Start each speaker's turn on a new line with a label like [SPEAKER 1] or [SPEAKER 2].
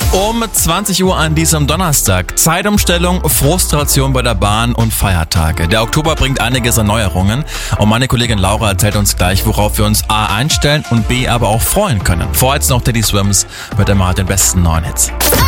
[SPEAKER 1] Um 20 Uhr an diesem Donnerstag. Zeitumstellung, Frustration bei der Bahn und Feiertage. Der Oktober bringt einiges an Neuerungen und meine Kollegin Laura erzählt uns gleich, worauf wir uns A einstellen und B aber auch freuen können. Vorher jetzt noch Teddy Swims mit immer den besten neuen Hits.